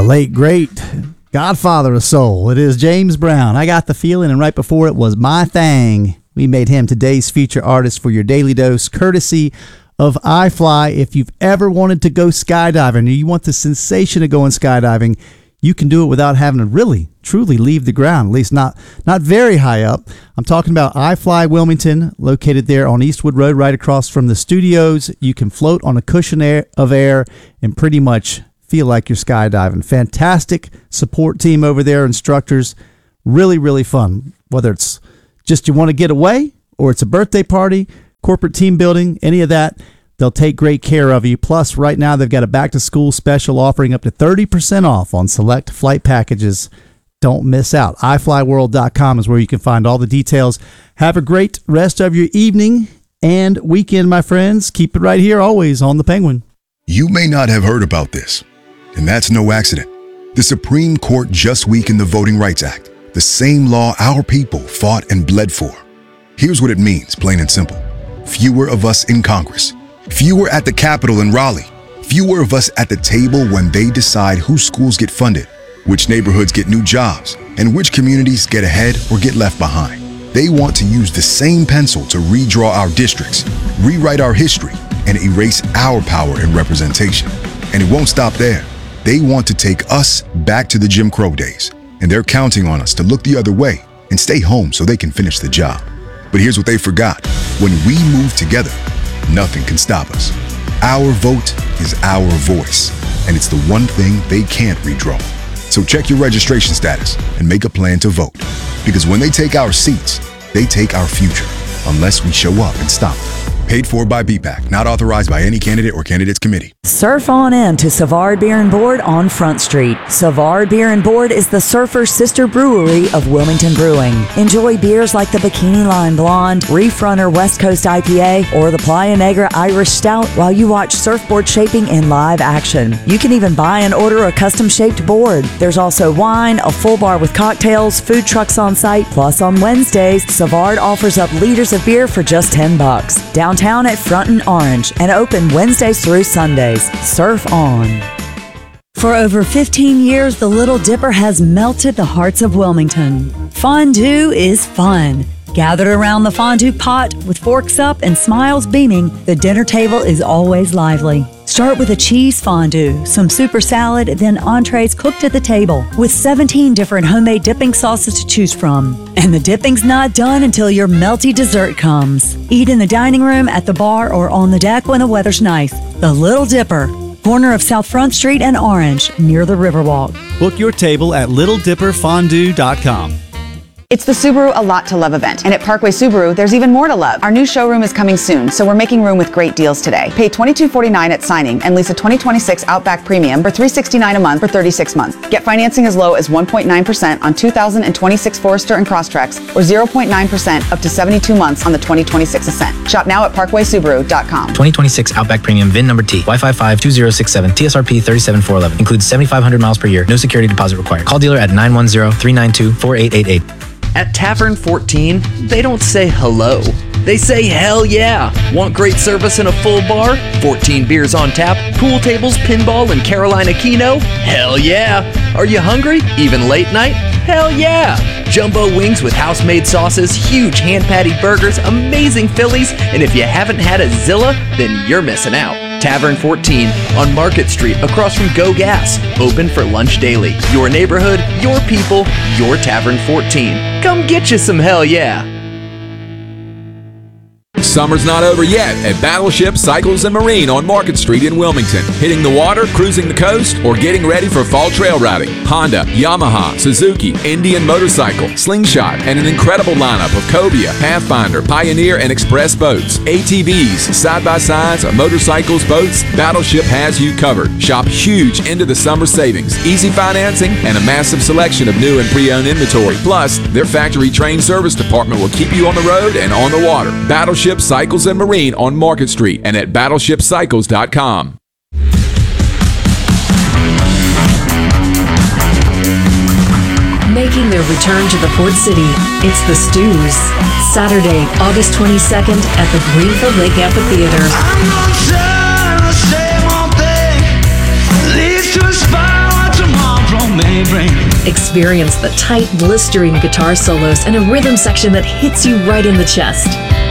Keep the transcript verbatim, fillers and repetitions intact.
late, great godfather of soul. It is James Brown. I Got the Feeling, and right before it was My Thang. We made him today's feature artist for your daily dose, courtesy of iFly. If you've ever wanted to go skydiving, or you want the sensation of going skydiving, you can do it without having to really, truly leave the ground, at least not not very high up. I'm talking about iFly Wilmington, located there on Eastwood Road, right across from the studios. You can float on a cushion air, of air and pretty much feel like you're skydiving. Fantastic support team over there, instructors. Really, really fun. Whether it's just you want to get away, or it's a birthday party, corporate team building, any of that, they'll take great care of you. Plus, right now, they've got a back-to-school special offering up to thirty percent off on select flight packages. Don't miss out. i fly world dot com is where you can find all the details. Have a great rest of your evening and weekend, my friends. Keep it right here, always on The Penguin. You may not have heard about this, and that's no accident. The Supreme Court just weakened the Voting Rights Act, the same law our people fought and bled for. Here's what it means, plain and simple. Fewer of us in Congress. Fewer at the Capitol in Raleigh. Fewer of us at the table when they decide whose schools get funded, which neighborhoods get new jobs, and which communities get ahead or get left behind. They want to use the same pencil to redraw our districts, rewrite our history, and erase our power and representation. And it won't stop there. They want to take us back to the Jim Crow days. And they're counting on us to look the other way and stay home so they can finish the job. But here's what they forgot. When we move together, nothing can stop us. Our vote is our voice, and it's the one thing they can't redraw. So check your registration status and make a plan to vote. Because when they take our seats, they take our future, unless we show up and stop them. Paid for by B PAC, not authorized by any candidate or candidates committee. Surf on in to Savard Beer and Board on Front Street. Savard Beer and Board is the Surfer's sister brewery of Wilmington Brewing. Enjoy beers like the Bikini Line Blonde, Reef Runner West Coast I P A, or the Playa Negra Irish Stout while you watch surfboard shaping in live action. You can even buy and order a custom-shaped board. There's also wine, a full bar with cocktails, food trucks on site, plus on Wednesdays, Savard offers up liters of beer for just ten bucks. Down Downtown at Front and Orange, and open Wednesdays through Sundays. Surf on. For over fifteen years, the Little Dipper has melted the hearts of Wilmington. Fondue is fun. Gathered around the fondue pot with forks up and smiles beaming, the dinner table is always lively. Start with a cheese fondue, some super salad, then entrees cooked at the table with seventeen different homemade dipping sauces to choose from. And the dipping's not done until your melty dessert comes. Eat in the dining room, at the bar, or on the deck when the weather's nice. The Little Dipper, corner of South Front Street and Orange, near the Riverwalk. Book your table at little dipper fondue dot com. It's the Subaru A Lot to Love event, and at Parkway Subaru, there's even more to love. Our new showroom is coming soon, so we're making room with great deals today. Pay twenty-two forty-nine at signing and lease a twenty twenty-six Outback Premium for three hundred sixty-nine dollars a month for thirty-six months. Get financing as low as one point nine percent on two thousand twenty-six Forester and Crosstreks, or zero point nine percent up to seventy-two months on the twenty twenty-six Ascent. Shop now at parkway subaru dot com. twenty twenty-six Outback Premium, V I N number T, Y five five two zero six seven, T S R P three seven four one one. Includes seventy-five hundred miles per year. No security deposit required. Call dealer at nine one zero, three nine two, four eight eight eight. At Tavern fourteen, they don't say hello. They say hell yeah. Want great service in a full bar? fourteen beers on tap, pool tables, pinball, and Carolina Keno? Hell yeah. Are you hungry? Even late night? Hell yeah. Jumbo wings with house-made sauces, huge hand-patty burgers, amazing Phillies, and if you haven't had a Zilla, then you're missing out. Tavern fourteen on Market Street across from Go Gas. Open for lunch daily. Your neighborhood, your people, your Tavern fourteen. Come get you some hell yeah. Summer's not over yet at Battleship Cycles and Marine on Market Street in Wilmington. Hitting the water, cruising the coast, or getting ready for fall trail riding. Honda, Yamaha, Suzuki, Indian Motorcycle, Slingshot, and an incredible lineup of Cobia, Pathfinder, Pioneer, and Express boats. A T Vs, side-by-sides, motorcycles, boats, Battleship has you covered. Shop huge into the summer savings, easy financing, and a massive selection of new and pre-owned inventory. Plus, their factory-trained service department will keep you on the road and on the water. Battleship Cycles and Marine on Market Street and at battleship cycles dot com. Making their return to the Port City, it's the Stews. Saturday, August twenty-second at the Greenfield Lake Amphitheater. I'm gonna say one thing, leads to inspire what tomorrow Experience the tight, blistering guitar solos and a rhythm section that hits you right in the chest.